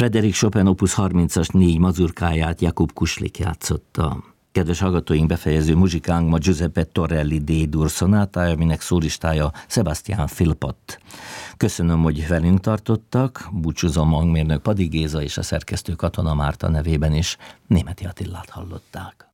Frédéric Chopin opus 30-as 4 mazurkáját Jakub Kuslik játszotta. Kedves hallgatóink, befejező muzsikánk ma Giuseppe Torelli D-dur szonátája, aminek szólistája Sebastian Philpott. Köszönöm, hogy velünk tartottak, búcsúzom hangmérnök Padi Géza és a szerkesztő Katona Márta nevében is. Németi Attilát hallották.